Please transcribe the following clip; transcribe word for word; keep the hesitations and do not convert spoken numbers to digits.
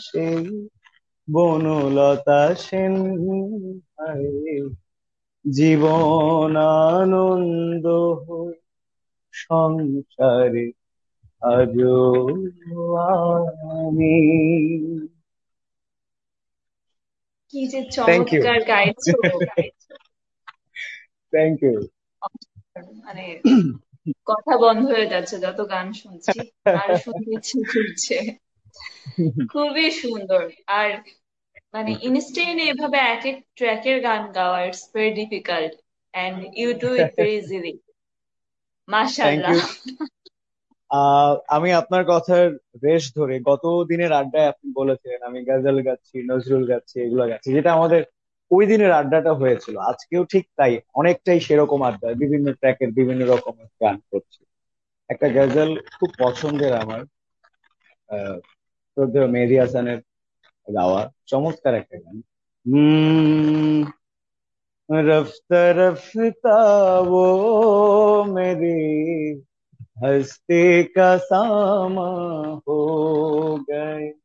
সেই বনলতা সেন, হায় জীবন আনন্দ হই সংসারে আজো আমি। কি যে থ্যাংক ইউ। চমৎকার গাইছো! Thank you. মানে কথা বন্ধ হয়ে যাচ্ছে যত গান শুনছি, আরো শুনতে ইচ্ছে করছে। খুবই সুন্দর। আর মানে ইনস্টেন্ট এভাবে এক এক ট্র্যাকের গান গাওয়া, it's very difficult and you do it very easily. Thank মাশাআল্লাহ। ইউ। আহ আমি আপনার কথার রেশ ধরে গত দিনের আড্ডায় আপনি বলেছিলেন আমি গজল গাচ্ছি, নজরুল গাচ্ছি, এগুলো গাচ্ছি, যেটা আমাদের ওই দিনের আড্ডাটা হয়েছিল। আজকেও ঠিক তাই, অনেকটাই সেরকম আড্ডা, বিভিন্ন ট্র্যাকের বিভিন্ন রকমের গান করছি। একটা গজল খুব পছন্দের আমার, আহ শ্রদ্ধেয় মেহেদী হাসানের গাওয়া, চমৎকার একটা গান। হম রফতা রফতা वो मेरी हस्ती का सामा हो गए।